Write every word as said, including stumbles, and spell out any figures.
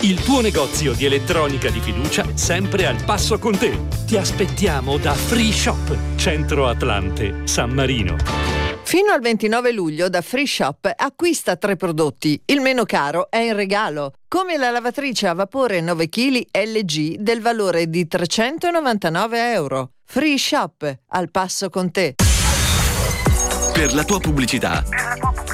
il tuo negozio di elettronica di fiducia sempre al passo con te. Ti aspettiamo da Free Shop, Centro Atlante, San Marino. Fino al ventinove luglio da Free Shop acquista tre prodotti. Il meno caro è in regalo, come la lavatrice a vapore nove chili L G del valore di trecentonovantanove euro. Free Shop, al passo con te. Per la tua pubblicità